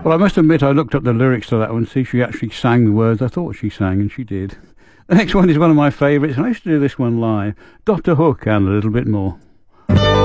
Well, I must admit I looked up the lyrics to that one, see if she actually sang the words I thought she sang, and she did. The next one is one of my favourites, and I used to do this one live. Dr. Hook and a little bit more.